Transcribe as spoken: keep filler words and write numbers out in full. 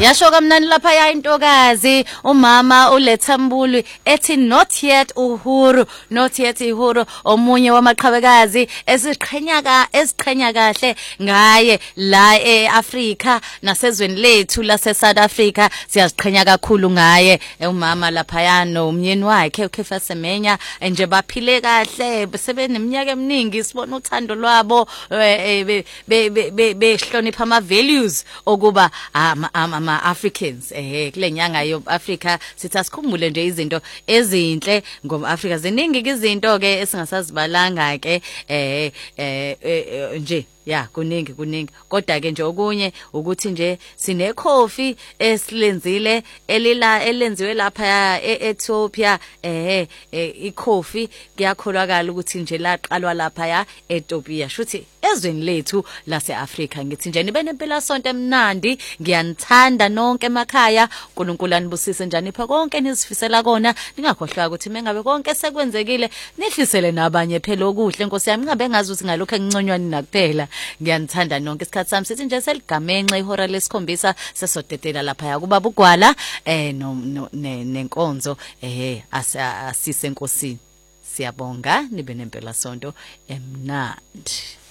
Yasho kamnani lapha ya intokazi umama uLethambulu ethi not yet Uhuru, not yet Uhuru, omunye wamaqhabekazi esiqhenya ka esiqhenya kahle ngaye la eAfrika nasezweni lethu lase South Africa. Siyaziqhenya kakhulu ngaye umama lapha yano umnyeni wakhe uKefa Semenya nje baphile kahle sebeneminyaka eminingi sibona uthando lwabo behlonipha ama values okuba ama Africans eh kule nyanga yo Africa sithi asikhumbule nje izinto ezinhle ngoba Africa ziningi izinto ke esingasazibalanga ke eh eh nje ya kuningi kuningi kodwa ke nje okunye ukuthi nje sine coffee esilenzile elila elenziwe lapha eEthiopia eh i coffee kuyakholakala ukuthi nje laqalwa lapha ya eEthiopia shuthi ezweni lethu laseAfrika. Ngithi nje nibe nempela sonto emnandi, ngiyanithanda nonke emakhaya, uNkulunkulu anibusise njani pha konke nizifisela kona, ningakhohlwa ukuthi mengabe konke sekwenzekile nihlisele nabanye phela okuhle. Nkosi yami ngabe ngazi ukuthi ngalokho enginconywana nakuphela. Ngiyanithanda nonke isikhathi sami sithi nje seligamenxe ihora lesikhombisa sesodedela lapha ya kuba bugwala eh no nenkonzo eh asise enkosini. Siyabonga nibe nempela sonto emnandi.